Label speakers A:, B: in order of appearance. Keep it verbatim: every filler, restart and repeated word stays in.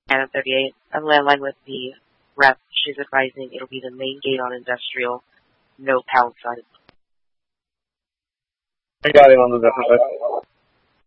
A: Anna thirty-eight. I'm landline with the rep. She's advising it'll be the main gate on Industrial, no pound sign.
B: I got him on the different side.